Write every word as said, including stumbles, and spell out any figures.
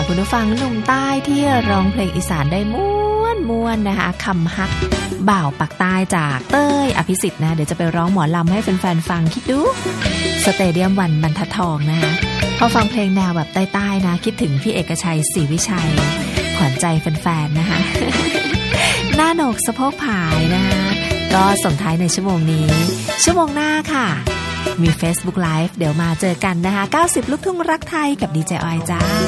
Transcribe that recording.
คุณผู้ฟังหนุ่มใต้ที่ร้องเพลงอีสานได้ม้วนม้วนนะคะคำฮักบ่าวปักใต้จากเต้ยอภิสิทธิ์นะเดี๋ยวจะไปร้องหมอลำให้แฟนๆฟังคิดดูสเตเดียมวันบรรทัดทองนะคะพอฟังเพลงแนวแบบใต้ๆนะคิดถึงพี่เอกชัยศรีวิชัยขวัญใจแฟนๆนะคะหน้าโหนกสะโพกผายนะคะก็ส่งท้ายในชั่วโมงนี้ชั่วโมงหน้าค่ะมี Facebook Live เดี๋ยวมาเจอกันนะคะเก้าสิบลูกทุ่งรักไทยกับดีเจออยจ้า